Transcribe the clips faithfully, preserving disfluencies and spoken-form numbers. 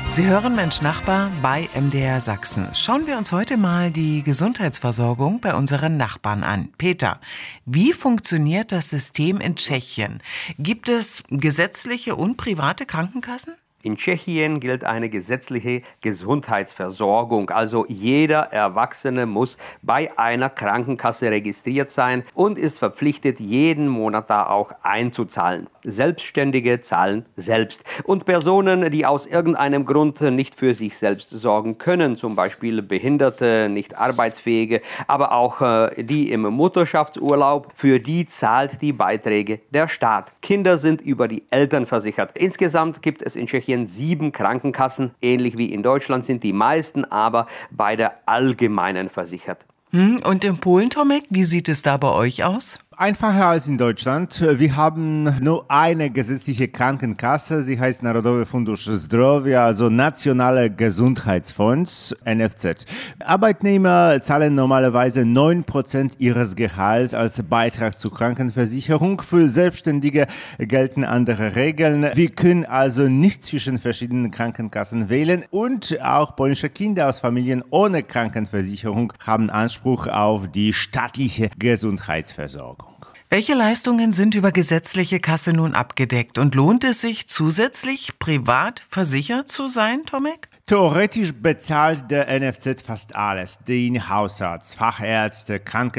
Sie hören Mensch Nachbar bei M D R Sachsen. Schauen wir uns heute mal die Gesundheitsversorgung bei unseren Nachbarn an. Peter, wie funktioniert das System in Tschechien? Gibt es gesetzliche und private Krankenkassen? In Tschechien gilt eine gesetzliche Gesundheitsversorgung. Also jeder Erwachsene muss bei einer Krankenkasse registriert sein und ist verpflichtet, jeden Monat da auch einzuzahlen. Selbstständige zahlen selbst. Und Personen, die aus irgendeinem Grund nicht für sich selbst sorgen können, zum Beispiel Behinderte, nicht Arbeitsfähige, aber auch äh, die im Mutterschaftsurlaub, für die zahlt die Beiträge der Staat. Kinder sind über die Eltern versichert. Insgesamt gibt es in Tschechien sieben Krankenkassen. Ähnlich wie in Deutschland sind die meisten aber bei der Allgemeinen versichert. Hm, und in Polen, Tomek, wie sieht es da bei euch aus? Einfacher als in Deutschland. Wir haben nur eine gesetzliche Krankenkasse. Sie heißt Narodowy Fundusz Zdrowia, also Nationaler Gesundheitsfonds, N F Z. Arbeitnehmer zahlen normalerweise neun Prozent ihres Gehalts als Beitrag zur Krankenversicherung. Für Selbstständige gelten andere Regeln. Wir können also nicht zwischen verschiedenen Krankenkassen wählen. Und auch polnische Kinder aus Familien ohne Krankenversicherung haben Anspruch auf die staatliche Gesundheitsversorgung. Welche Leistungen sind über gesetzliche Kasse nun abgedeckt? Und lohnt es sich zusätzlich privat versichert zu sein, Tomek? Theoretisch bezahlt der N F Z fast alles. Den Hausarzt, Fachärzte,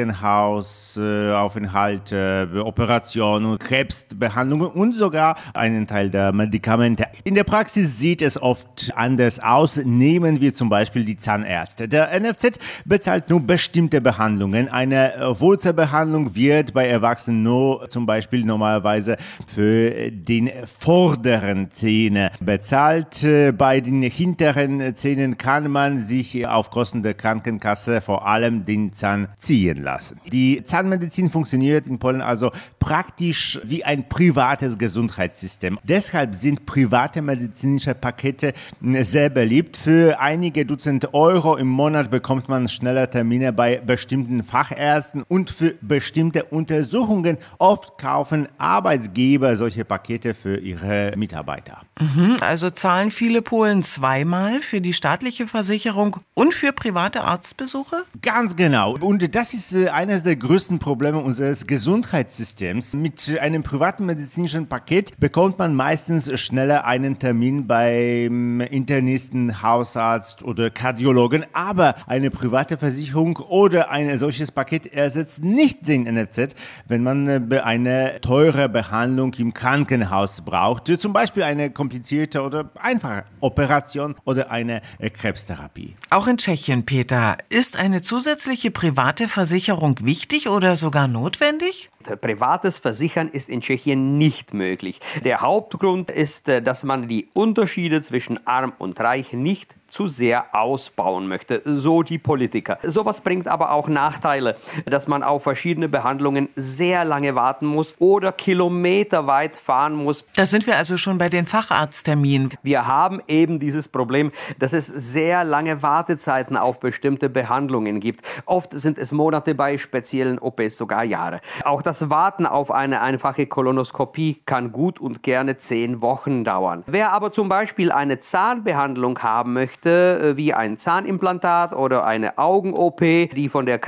Krankenhausaufenthalte, äh, Operationen, Krebsbehandlungen und sogar einen Teil der Medikamente. In der Praxis sieht es oft anders aus. Nehmen wir zum Beispiel die Zahnärzte. Der N F Z bezahlt nur bestimmte Behandlungen. Eine Wurzelbehandlung wird bei Erwachsenen nur zum Beispiel normalerweise für den vorderen Zähne bezahlt. Bei den hinteren Zähnen kann man sich auf Kosten der Krankenkasse vor allem den Zahn ziehen lassen. Die Zahnmedizin funktioniert in Polen also praktisch wie ein privates Gesundheitssystem. Deshalb sind private medizinische Pakete sehr beliebt. Für einige Dutzend Euro im Monat bekommt man schneller Termine bei bestimmten Fachärzten und für bestimmte Untersuchungen. Oft kaufen Arbeitgeber solche Pakete für ihre Mitarbeiter. Mhm, also zahlen viele Polen zweimal für die staatliche Versicherung und für private Arztbesuche? Ganz genau. Und das ist äh, eines der größten Probleme unseres Gesundheitssystems. Mit einem privaten medizinischen Paket bekommt man meistens schneller einen Termin beim Internisten, Hausarzt oder Kardiologen. Aber eine private Versicherung oder ein solches Paket ersetzt nicht den N F Z, wenn man äh, eine teure Behandlung im Krankenhaus braucht. Zum Beispiel eine komplizierte oder einfache Operation oder eine Krebstherapie. Auch in Tschechien, Peter, ist eine zusätzliche private Versicherung wichtig oder sogar notwendig? Privates Versichern ist in Tschechien nicht möglich. Der Hauptgrund ist, dass man die Unterschiede zwischen Arm und Reich nicht zu sehr ausbauen möchte, so die Politiker. Sowas bringt aber auch Nachteile, dass man auf verschiedene Behandlungen sehr lange warten muss oder kilometerweit fahren muss. Da sind wir also schon bei den Facharztterminen. Wir haben eben dieses Problem, dass es sehr lange Wartezeiten auf bestimmte Behandlungen gibt. Oft sind es Monate, bei speziellen O Ps sogar Jahre. Auch das Warten auf eine einfache Kolonoskopie kann gut und gerne zehn Wochen dauern. Wer aber zum Beispiel eine Zahnbehandlung haben möchte, wie ein Zahnimplantat oder eine Augen-O P, die von der